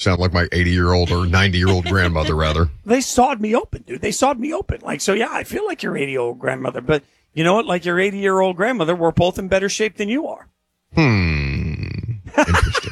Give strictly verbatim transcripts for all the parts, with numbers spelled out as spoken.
sound like my eighty-year-old or ninety-year-old grandmother, rather. They sawed me open, dude. They sawed me open. Like, so yeah, I feel like your eighty-year-old grandmother, but you know what? Like your eighty-year-old grandmother, we're both in better shape than you are. Hmm. Interesting.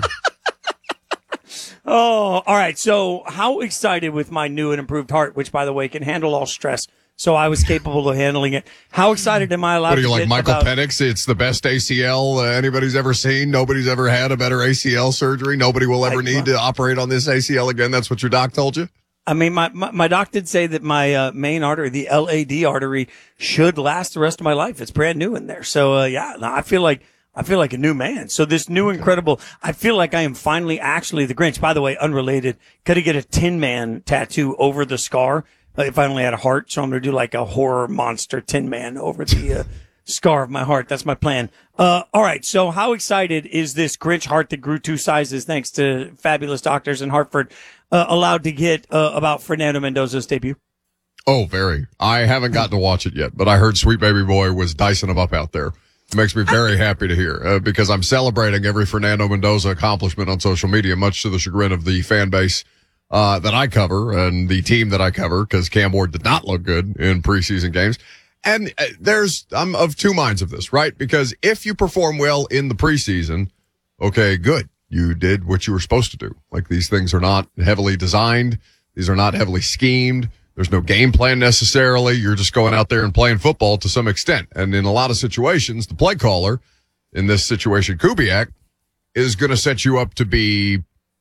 Oh, all right. So how excited with my new and improved heart, which, by the way, can handle all stress. So I was capable of handling it. How excited am I allowed What are you, to like get Michael about- Penix? It's the best A C L uh, anybody's ever seen. Nobody's ever had a better A C L surgery. Nobody will ever Like, need to operate on this A C L again. That's what your doc told you? I mean, my, my, my doc did say that my uh, main artery, the L A D artery, should last the rest of my life. It's brand new in there. So, uh, yeah, no, I feel like I feel like a new man. So this new incredible, I feel like I am finally actually the Grinch. By the way, unrelated, gotta get a Tin Man tattoo over the scar. Uh, if I only had a heart, so I'm gonna do like a horror monster Tin Man over the uh, scar of my heart. That's my plan. Uh, all right. So how excited is this Grinch heart that grew two sizes thanks to fabulous doctors in Hartford, uh, allowed to get uh, about Fernando Mendoza's debut? Oh, very. I haven't gotten to watch it yet, but I heard Sweet Baby Boy was dicing him up out there. It makes me very happy to hear uh, because I'm celebrating every Fernando Mendoza accomplishment on social media, much to the chagrin of the fan base uh, that I cover and the team that I cover, because Cam Ward did not look good in preseason games. And uh, there's, I'm of two minds of this, right? Because if you perform well in the preseason, okay, good. You did what you were supposed to do. Like, these things are not heavily designed. These are not heavily schemed. There's no game plan necessarily. You're just going out there and playing football to some extent. And in a lot of situations, the play caller, in this situation, Kubiak, is going to set you up to be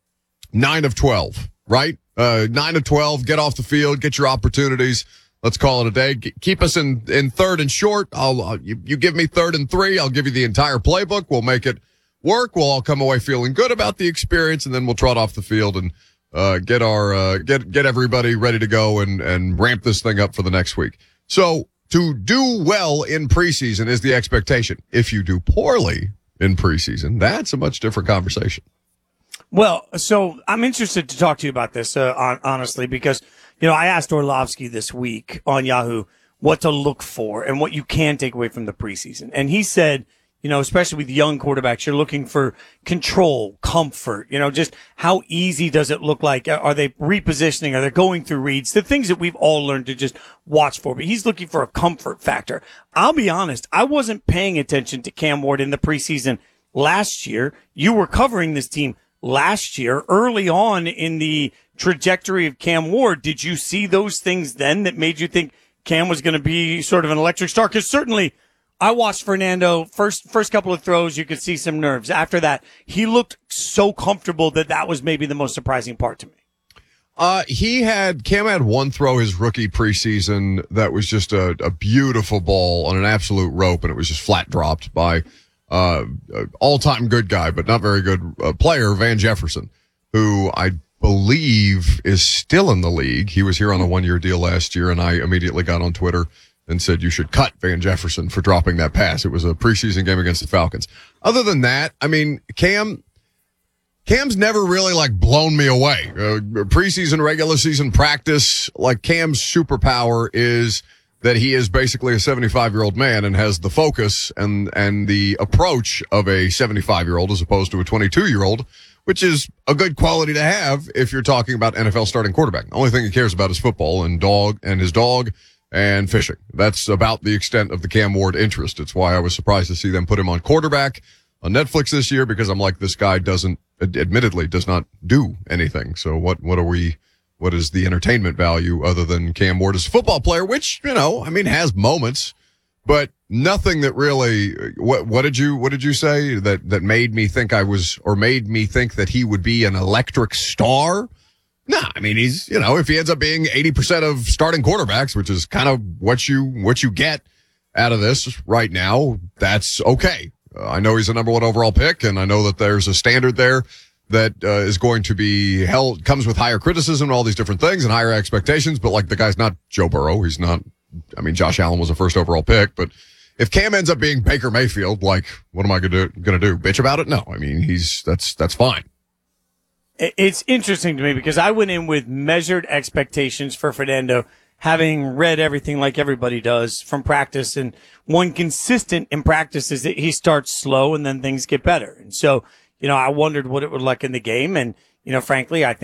nine of twelve, right? Uh, nine of twelve, get off the field, get your opportunities. Let's call it a day. G- keep us in, in third and short. I'll, uh, you, you give me third and three. I'll give you the entire playbook. We'll make it work. We'll all come away feeling good about the experience, and then we'll trot off the field and Uh, get our, uh, get, get everybody ready to go and, and ramp this thing up for the next week. So to do well in preseason is the expectation. If you do poorly in preseason, that's a much different conversation. Well, so I'm interested to talk to you about this, uh, on, honestly, because, you know, I asked Orlovsky this week on Yahoo what to look for and what you can take away from the preseason. And he said, you know, especially with young quarterbacks, you're looking for control, comfort, you know, just how easy does it look like? Are they repositioning? Are they going through reads? The things that we've all learned to just watch for. But he's looking for a comfort factor. I'll be honest, I wasn't paying attention to Cam Ward in the preseason last year. You were covering this team last year, early on in the trajectory of Cam Ward. Did you see those things then that made you think Cam was going to be sort of an electric star? Because certainly I watched Fernando first, first couple of throws. You could see some nerves. After that, he looked so comfortable that that was maybe the most surprising part to me. Uh, he had, Cam had one throw his rookie preseason that was just a, a beautiful ball on an absolute rope, and it was just flat dropped by, uh, all-time good guy, but not very good uh, player, Van Jefferson, who I believe is still in the league. He was here on a one-year deal last year, and I immediately got on Twitter and said you should cut Van Jefferson for dropping that pass. It was a preseason game against the Falcons. Other than that, I mean, Cam, Cam's never really like blown me away. Uh, preseason, regular season practice, like Cam's superpower is that he is basically a seventy-five-year-old man and has the focus and, and the approach of a seventy-five-year-old as opposed to a twenty-two-year-old, which is a good quality to have if you're talking about N F L starting quarterback. The only thing he cares about is football and dog and his dog and fishing. That's about the extent of the Cam Ward interest. It's why I was surprised to see them put him on quarterback on Netflix this year, because I'm like, this guy doesn't, admittedly, does not do anything. So what, what are we, what is the entertainment value other than Cam Ward as a football player, which, you know, I mean, has moments, but nothing that really, what, what did you, what did you say that, that made me think I was, or made me think that he would be an electric star? No, I mean, he's, you know, if he ends up being eighty percent of starting quarterbacks, which is kind of what you, what you get out of this right now, that's okay. Uh, I know he's a number one overall pick, and I know that there's a standard there that uh, is going to be held, comes with higher criticism and all these different things and higher expectations, but like, the guy's not Joe Burrow. He's not, I mean, Josh Allen was a first overall pick, but if Cam ends up being Baker Mayfield, like, what am I going to going to do? Bitch about it? No, I mean, he's, that's, that's fine. It's interesting to me because I went in with measured expectations for Fernando, having read everything like everybody does from practice. And one consistent in practice is that he starts slow and then things get better. And so, you know, I wondered what it would look like in the game. And, you know, frankly, I think